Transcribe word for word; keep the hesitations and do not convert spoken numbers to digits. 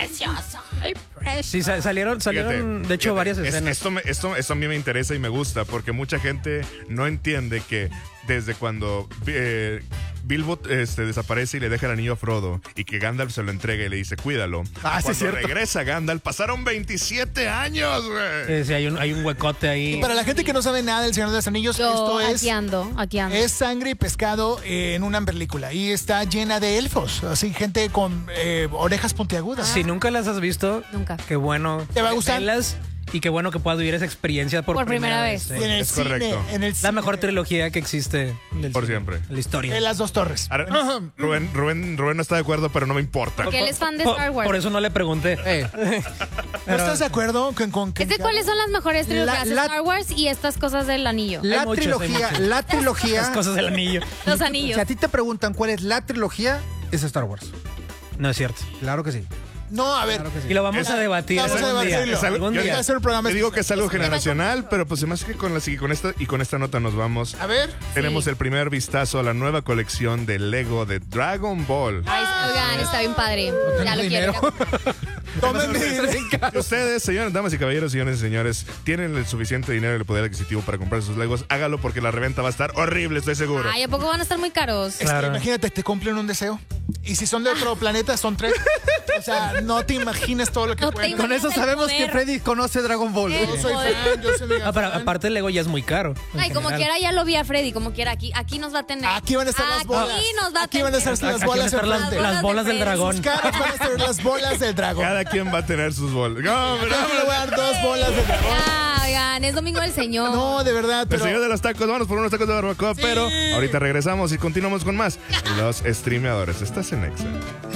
precioso. Ay, Sí, sa- salieron, salieron Fíjate, de hecho, fíjate, varias es- escenas. Esto, me- esto, esto a mí me interesa y me gusta porque mucha gente no entiende que desde cuando eh, Bilbo este, desaparece y le deja el anillo a Frodo y que Gandalf se lo entrega y le dice, cuídalo. Ah, sí, es Cuando cierto. regresa Gandalf, pasaron veintisiete años, güey. Sí, sí, hay un, hay un huecote ahí. Y para la gente que no sabe nada del Señor de los Anillos, Yo esto es, aquí ando, aquí ando. es sangre y pescado en una película. Y está llena de elfos, así gente con eh, orejas puntiagudas. Si nunca las has visto, Nunca. qué bueno. ¿Te va a gustar? Velas, y qué bueno que puedas vivir esa experiencia por, Por primera vez. sí. Y en el Es cine, correcto. en el La cine, mejor trilogía que existe del Por cine, siempre. en la historia. de las dos torres. Ahora, Rubén, Rubén, Rubén no está de acuerdo, pero no me importa. Porque él es fan de Por- Star Wars. Por eso no le pregunté. Eh, ¿No estás de acuerdo con, con que Es que ¿cuáles son las mejores trilogías? La- la- Star Wars y estas cosas del anillo. la Hay muchos, trilogía, hay muchos. la trilogía. Las cosas del anillo. Los Si anillos. a ti te preguntan cuál es la trilogía, es Star Wars. No es cierto. Claro que sí. No, a ver. Claro que sí. Y lo vamos a debatir Vamos a algún día. debatirlo. Es algo- Algún yo- día. Voy a hacer un programa Te digo que es algo especial. generacional, pero pues se me hace que con, la, y con, esta, y con esta nota nos vamos. A ver. Tenemos Sí. el primer vistazo a la nueva colección de Lego de Dragon Ball. Ay, oigan, está bien padre. Ya lo quiero. dinero. Tomen mi- Si ustedes, señores, damas y caballeros, señores y señores, tienen el suficiente dinero y el poder adquisitivo para comprar sus Legos, hágalo porque la reventa va a estar horrible, estoy seguro. Ay, ¿a poco van a estar muy caros? Este, Claro. imagínate, te cumplen un deseo. Y si son de otro planeta, son tres. O sea, no te imaginas todo lo que No te pueden. Con eso El sabemos poder. que Freddy conoce Dragon Ball. El Yo soy poder. fan, yo soy mega Ah, pero fan. aparte el Lego ya es muy caro. en Ay, como general. quiera, ya lo vi a Freddy, como quiera, aquí, aquí nos va a tener. Aquí van a estar las bolas. Aquí nos va a Aquí tener. van a estar las Aquí van a bolas estar las, enfrente. las bolas del Sus dragón. Sus caras van a ser las bolas del dragón. Cada quien va a tener sus bolas. No, pero- Yo le voy a dar dos bolas del dragón. Ya, oigan, es Domingo del Señor. No, de verdad, El pero. señor de los tacos, vamos por unos tacos de barbacoa, pero ahorita regresamos y continuamos con más. Los streameadores. Estás en Excel.